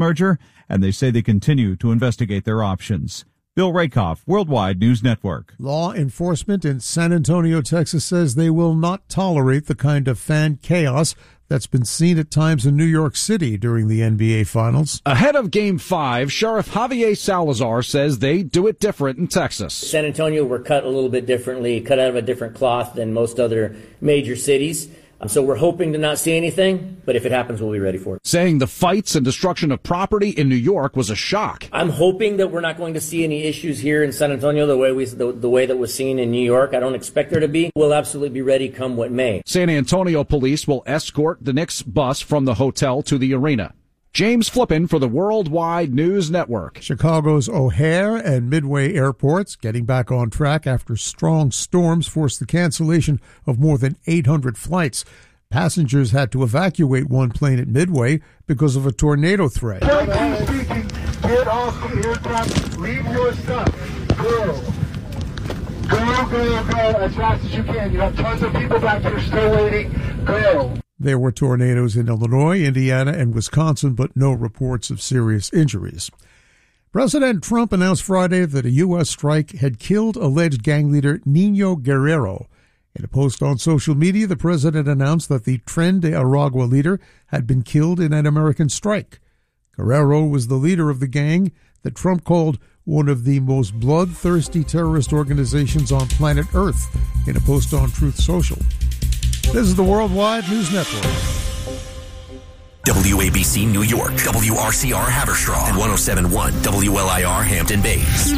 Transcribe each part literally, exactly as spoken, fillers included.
merger, and they say they continue to investigate their options. Bill Rakoff, Worldwide News Network. Law enforcement in San Antonio, Texas says they will not tolerate the kind of fan chaos that's been seen at times in New York City during the N B A Finals. Ahead of Game five, Sheriff Javier Salazar says they do it different in Texas. San Antonio, we're cut a little bit differently, cut out of a different cloth than most other major cities. So we're hoping to not see anything, but if it happens, we'll be ready for it. Saying the fights and destruction of property in New York was a shock. I'm hoping that we're not going to see any issues here in San Antonio the way we the, the way that was seen in New York. I don't expect there to be. We'll absolutely be ready come what may. San Antonio police will escort the Knicks bus from the hotel to the arena. James Flippin for the Worldwide News Network. Chicago's O'Hare and Midway airports getting back on track after strong storms forced the cancellation of more than eight hundred flights. Passengers had to evacuate one plane at Midway because of a tornado threat. Speaking, get off the aircraft, leave your stuff, go. Go, go, go as fast as you can. You have tons of people back here still waiting. Go. There were tornadoes in Illinois, Indiana, and Wisconsin, but no reports of serious injuries. President Trump announced Friday that a U S strike had killed alleged gang leader Nino Guerrero. In a post on social media, the president announced that the Tren de Aragua leader had been killed in an American strike. Guerrero was the leader of the gang that Trump called one of the most bloodthirsty terrorist organizations on planet Earth in a post on Truth Social. This is the Worldwide News Network. W A B C New York, W R C R Haverstraw, and one oh seven point one W L I R Hampton Bays.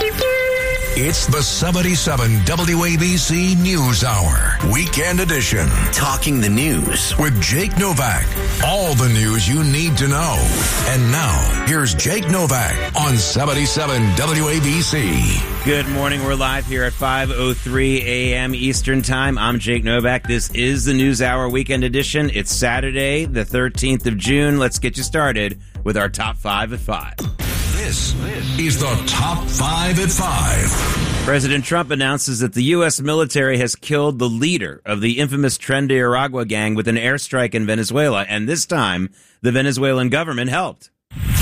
It's the seventy-seven W A B C News Hour, Weekend Edition. Talking the news with Jake Novak. All the news you need to know. And now, here's Jake Novak on seventy-seven W A B C. Good morning. We're live here at five oh three a.m. Eastern Time. I'm Jake Novak. This is the News Hour Weekend Edition. It's Saturday, the thirteenth of June. Let's get you started with our top five at five. This is the Top five at five. President Trump announces that the U S military has killed the leader of the infamous Tren de Aragua gang with an airstrike in Venezuela, and this time the Venezuelan government helped.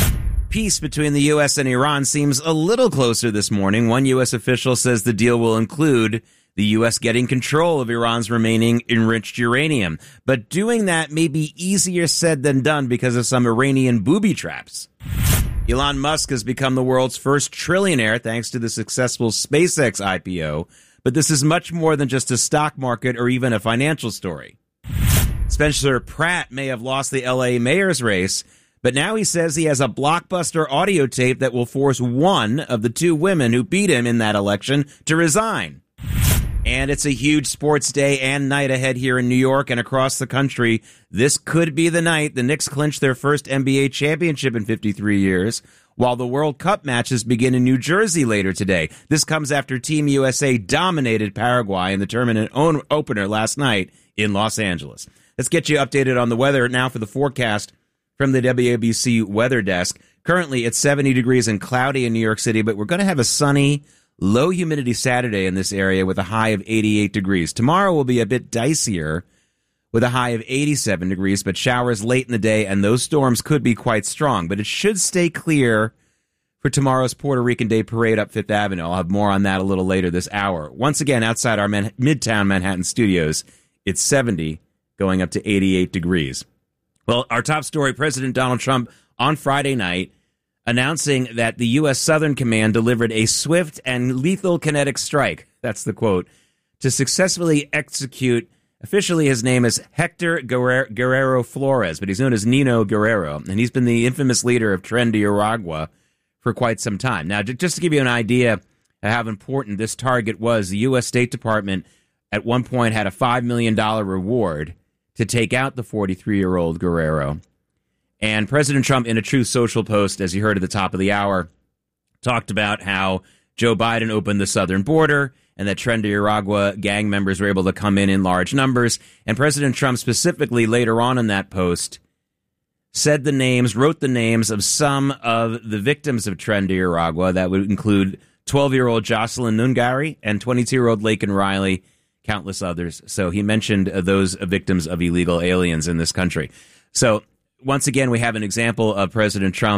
Peace between the U S and Iran seems a little closer this morning. One U S official says the deal will include the U S getting control of Iran's remaining enriched uranium. But doing that may be easier said than done because of some Iranian booby traps. Elon Musk has become the world's first trillionaire thanks to the successful SpaceX I P O. But this is much more than just a stock market or even a financial story. Spencer Pratt may have lost the L A mayor's race, but now he says he has a blockbuster audio tape that will force one of the two women who beat him in that election to resign. And it's a huge sports day and night ahead here in New York and across the country. This could be the night the Knicks clinch their first N B A championship in fifty-three years, while the World Cup matches begin in New Jersey later today. This comes after Team U S A dominated Paraguay in the tournament opener last night in Los Angeles. Let's get you updated on the weather now for the forecast from the W A B C Weather Desk. Currently, it's seventy degrees and cloudy in New York City, but we're going to have a sunny, low humidity Saturday in this area with a high of eighty-eight degrees. Tomorrow will be a bit dicier with a high of eighty-seven degrees, but showers late in the day, and those storms could be quite strong. But it should stay clear for tomorrow's Puerto Rican Day Parade up Fifth Avenue. I'll have more on that a little later this hour. Once again, outside our Man- Midtown Manhattan studios, it's seventy, going up to eighty-eight degrees. Well, our top story, President Donald Trump on Friday night announcing that the U S Southern Command delivered a swift and lethal kinetic strike, that's the quote, to successfully execute, officially his name is Hector Guerrero, Guerrero Flores, but he's known as Nino Guerrero, and he's been the infamous leader of Tren de Aragua for quite some time. Now, just to give you an idea of how important this target was, the U S State Department at one point had a five million dollars reward to take out the forty-three-year-old Guerrero. And President Trump, in a Truth Social post, as you heard at the top of the hour, talked about how Joe Biden opened the southern border and that Tren de Aragua gang members were able to come in in large numbers. And President Trump specifically later on in that post said the names, wrote the names of some of the victims of Tren de Aragua. That would include twelve-year-old Jocelyn Nungari and twenty-two-year-old Laken Riley, countless others. So he mentioned those victims of illegal aliens in this country. So once again, we have an example of President Trump